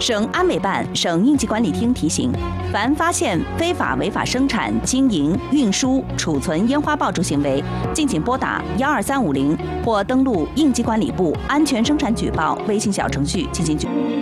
省安委办、省应急管理厅提醒：凡发现非法违法生产、经营、运输、储存烟花爆竹行为，敬请拨打12350或登录应急管理部安全生产举报微信小程序进行举报。